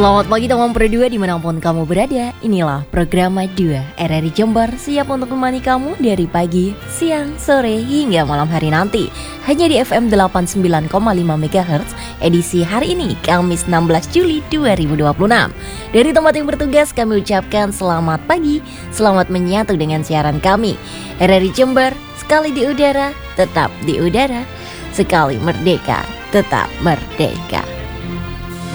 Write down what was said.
Selamat pagi teman Pro2 dimanapun kamu berada. Inilah program 2 RRI Jember, siap untuk menemani kamu dari pagi, siang, sore hingga malam hari nanti. Hanya di FM 89,5 MHz edisi hari ini, Kamis 16 Juli 2026. Dari tempat yang bertugas kami ucapkan selamat pagi, selamat menyatu dengan siaran kami. RRI Jember, sekali di udara, tetap di udara. Sekali merdeka, tetap merdeka.